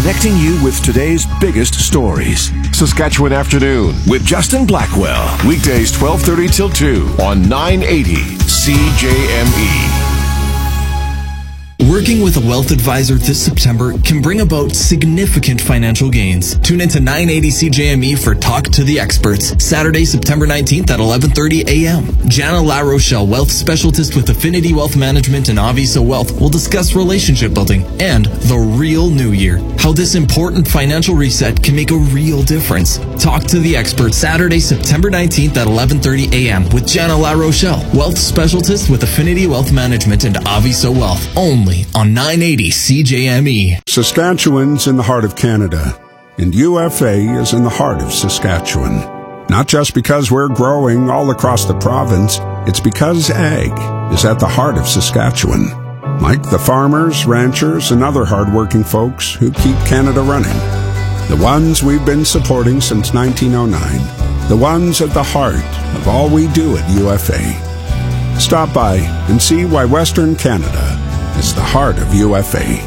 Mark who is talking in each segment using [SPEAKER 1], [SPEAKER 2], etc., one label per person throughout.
[SPEAKER 1] connecting you with today's biggest stories. Saskatchewan Afternoon with Justin Blackwell. Weekdays 12:30 till 2 on 980 CJME.
[SPEAKER 2] Working with a wealth advisor this September can bring about significant financial gains. Tune into 980 CJME for Talk to the Experts, Saturday, September 19th at 11:30 a.m. Jana La Rochelle, wealth specialist with Affinity Wealth Management and Aviso Wealth, will discuss relationship building and the real new year. How this important financial reset can make a real difference. Talk to the Experts, Saturday, September 19th at 11:30 a.m. with Jana La Rochelle, wealth specialist with Affinity Wealth Management and Aviso Wealth, only on 980 CJME.
[SPEAKER 3] Saskatchewan's in the heart of Canada, and UFA is in the heart of Saskatchewan. Not just because we're growing all across the province, it's because ag is at the heart of Saskatchewan. Like the farmers, ranchers, and other hardworking folks who keep Canada running. The ones we've been supporting since 1909. The ones at the heart of all we do at UFA. Stop by and see why Western Canada is the heart of UFA.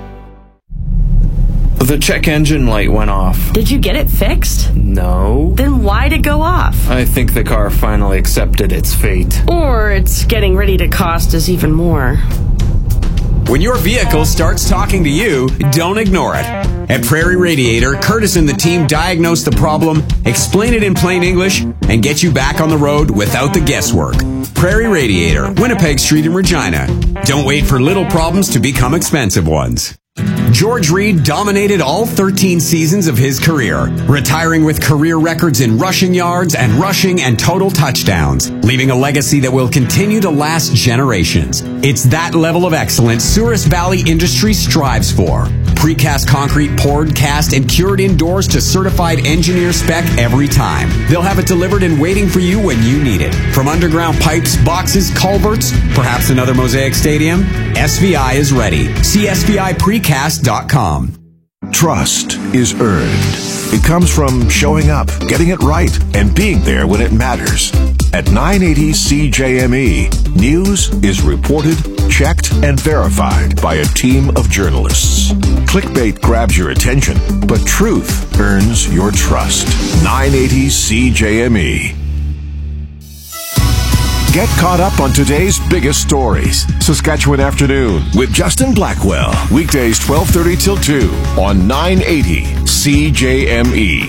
[SPEAKER 4] The check engine light went off.
[SPEAKER 5] Did you get it fixed?
[SPEAKER 4] No.
[SPEAKER 5] Then why'd it go off?
[SPEAKER 4] I think the car finally accepted its fate.
[SPEAKER 5] Or it's getting ready to cost us even more.
[SPEAKER 6] When your vehicle starts talking to you, don't ignore it. At Prairie Radiator, Curtis and the team diagnose the problem, explain it in plain English, and get you back on the road without the guesswork. Prairie Radiator, Winnipeg Street in Regina. Don't wait for little problems to become expensive ones. George Reed dominated all 13 seasons of his career, retiring with career records in rushing yards and rushing and total touchdowns, leaving a legacy that will continue to last generations. It's that level of excellence Souris Valley Industry strives for. Precast concrete poured, cast, and cured indoors to certified engineer spec every time. They'll have it delivered and waiting for you when you need it. From underground pipes, boxes, culverts, perhaps another Mosaic Stadium, SVI is ready. See SVIPrecast.com.
[SPEAKER 1] Trust is earned. It comes from showing up, getting it right, and being there when it matters. At 980 CJME, news is reported, checked, and verified by a team of journalists. Clickbait grabs your attention, but truth earns your trust. 980 CJME. Get caught up on today's biggest stories. Saskatchewan Afternoon with Justin Blackwell. Weekdays 12:30 till 2 on 980 CJME.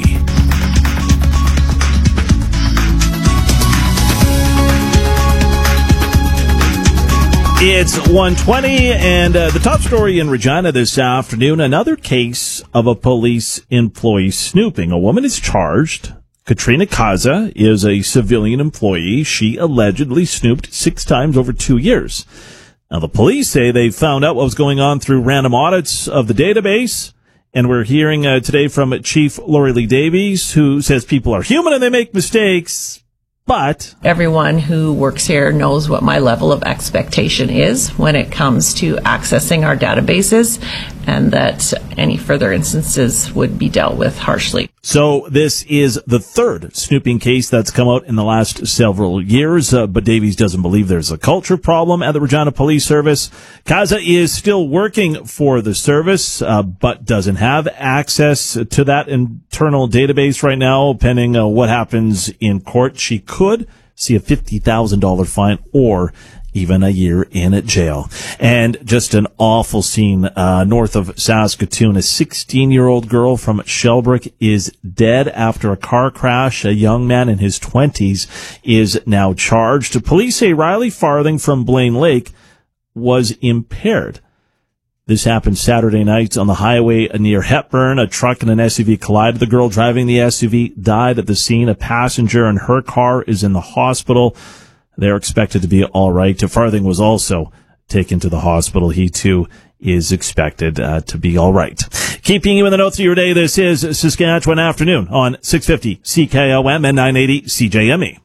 [SPEAKER 7] It's 1:20, and the top story in Regina this afternoon, another case of a police employee snooping. A woman is charged. Katrina Kaza is a civilian employee. She allegedly snooped 6 times over 2 years. Now, the police say they found out what was going on through random audits of the database, and we're hearing today from Chief Lori Lee Davies, who says people are human and they make mistakes. But
[SPEAKER 8] everyone who works here knows what my level of expectation is when it comes to accessing our databases, and that any further instances would be dealt with harshly.
[SPEAKER 7] So this is the third snooping case that's come out in the last several years, but Davies doesn't believe there's a culture problem at the Regina Police Service. Kaza is still working for the service, but doesn't have access to that internal database right now, pending what happens in court. She could see a $50,000 fine or even a year in jail. And just an awful scene north of Saskatoon. A 16-year-old girl from Shelbrook is dead after a car crash. A young man in his 20s is now charged. Police say Riley Farthing from Blaine Lake was impaired. This happened Saturday night on the highway near Hepburn. A truck and an SUV collided. The girl driving the SUV died at the scene. A passenger in her car is in the hospital. They're expected to be all right. Farthing was also taken to the hospital. He, too, is expected to be all right. Keeping you in the notes of your day, this is Saskatchewan Afternoon on 650 CKOM and 980 CJME.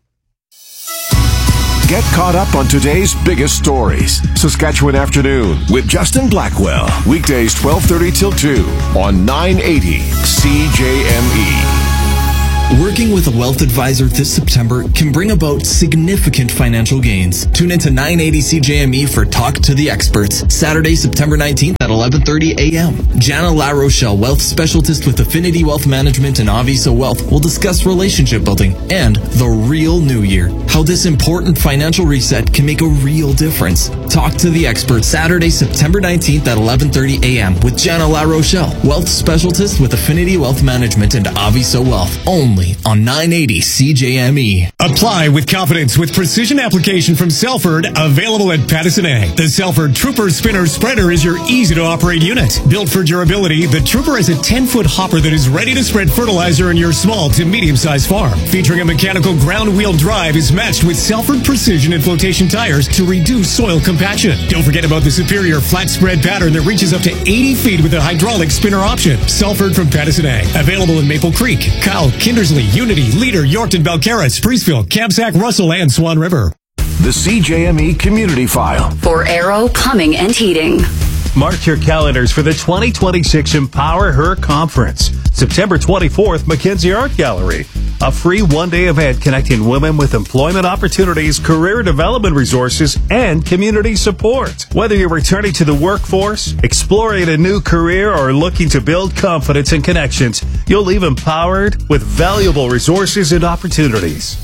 [SPEAKER 1] Get caught up on today's biggest stories. Saskatchewan Afternoon with Justin Blackwell. Weekdays 12:30 till 2 on 980 CJME.
[SPEAKER 2] Working with a wealth advisor this September can bring about significant financial gains. Tune into 980 CJME for Talk to the Experts, Saturday, September 19th at 11:30 a.m. Jana LaRochelle, wealth specialist with Affinity Wealth Management and Avisa Wealth, will discuss relationship building and the real new year. How this important financial reset can make a real difference. Talk to the Experts, Saturday, September 19th at 11:30 a.m. with Jana LaRochelle, wealth specialist with Affinity Wealth Management and Avisa Wealth, only on 980 CJME.
[SPEAKER 9] Apply with confidence with precision application from Selford, available at Pattison Ag. The Selford Trooper Spinner Spreader is your easy-to-operate unit. Built for durability, the Trooper is a 10-foot hopper that is ready to spread fertilizer in your small to medium-sized farm. Featuring a mechanical ground wheel drive, is matched with Selford precision and flotation tires to reduce soil compaction. Don't forget about the superior flat spread pattern that reaches up to 80 feet with a hydraulic spinner option. Selford from Pattison Ag. Available in Maple Creek, Kyle, Kindersley, Unity, Leader, Yorkton, Belcarra, Spreeceville, Kamsack, Russell, and Swan River.
[SPEAKER 1] The CJME Community File.
[SPEAKER 10] For Arrow Plumbing and Heating.
[SPEAKER 11] Mark your calendars for the 2026 Empower Her Conference. September 24th, Mackenzie Art Gallery. A free one-day event connecting women with employment opportunities, career development resources, and community support. Whether you're returning to the workforce, exploring a new career, or looking to build confidence and connections, you'll leave empowered with valuable resources and opportunities.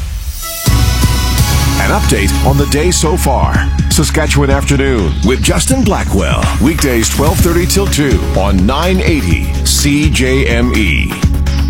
[SPEAKER 1] An update on the day so far. Saskatchewan Afternoon with Justin Blackwell. Weekdays 12:30 till 2 on 980 CJME.